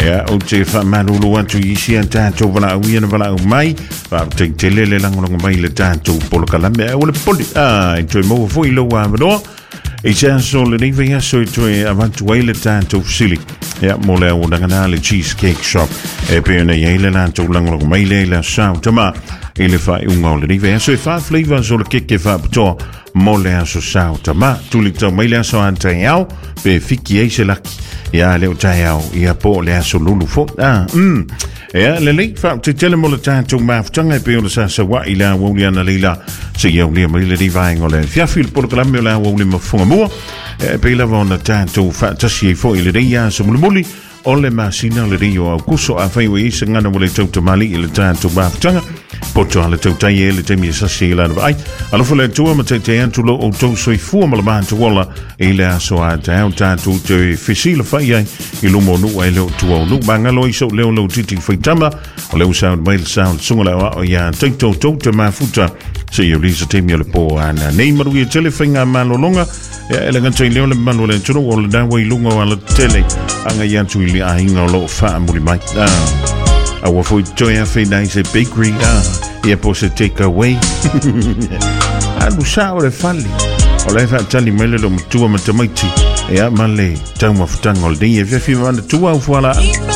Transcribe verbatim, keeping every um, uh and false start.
ya o te fa malulu atu isi an tātou wala au iana wala au mai wa te te lele langolongo mai le tātou polo kalame o le poli ai toi mo fo i lo wa no e se so le ni vea so toi avantu ai le tātou sili ya mo le o dangana le cheesecake shop e pe na ye le tātou langolongo mai le la sa tama ele fa unga le ni vea so fa flavor so le keke fa to mo le so sa tama tu li to mai le so anta yao pe fiki e se laki ya le tayao ya po le so lulu fo ah mm ya le le fa te tele mo le tātou ma tanga pe o sa sa wa ila wo le na leila se yo le mai le di vai ngole fia fil por la me la wo le mo fonga mo pe la von tātou fa tasi fo ile dia so mulmuli o le masina le rio au kuso a fai we se ngana mo le tau tamali ile tātou ma tanga poto ale tau tai ele te mi sa se la vai alo fo le tua ma te te antu lo o tau so i fu ma la ma tu wala ile aso a tau tātou te fisila fai ai i lo mo nu ai lo tu o nu banga lo i so le lo titi fai tama o le sound mail sound sunga la o ya te to to te ma futa se yo risa te mi le po ana nei maru i tele finga ma lo longa ya ele ngan tei le le manu le tu o le da wai lunga ala tele anga ya tu ili a hinga lo fa muri mai I will for joy of a nice bakery. Ah, yeah, post a take away. I will shower a family. Or if I tell you, my little two of my tomato, yeah, Malay, tongue of tongue all day. If you want the two of voila.